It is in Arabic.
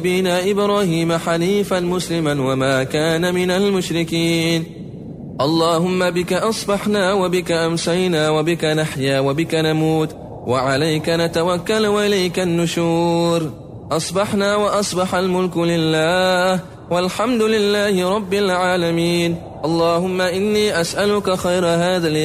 بنا إبراهيم حنيفا مسلما وما كان من المشركين. اللهم بك أصبحنا وبك أمسينا وبك نحيا وبك نموت وعليك نتوكل وإليك النشور. أصبحنا وأصبح الملك لله والحمد لله رب العالمين. اللهم إني أسألك خير هذا